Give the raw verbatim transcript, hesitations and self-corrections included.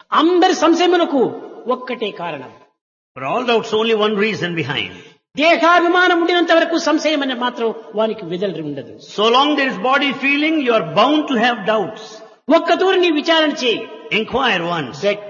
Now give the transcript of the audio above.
అందరి సంశయములకు ఒక్కటే కారణం. For all doubts, only one reason behind. దేహాభిమానం ఉండినంత వరకు సంశయం అనే మాత్రం వానికి వెదలు ఉండదు. So long there is body feeling, you are bound to have doubts. ఒక్క తూరి నీ విచారణ చేయి. Inquire once.